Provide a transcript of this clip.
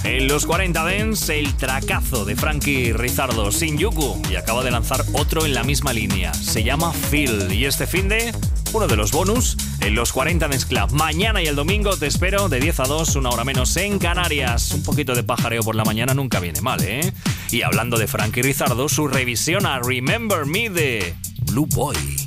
En los 40 Dance, el tracazo de Frankie Rizardo, Shinjuku, y acaba de lanzar otro en la misma línea. Se llama Feel. Y este finde, uno de los bonus en los 40 Dance Club. Mañana y el domingo te espero de 10 a 2, una hora menos en Canarias. Un poquito de pajareo por la mañana nunca viene mal, ¿eh? Y hablando de Frankie Rizardo, su revisión a Remember Me de Blue Boy.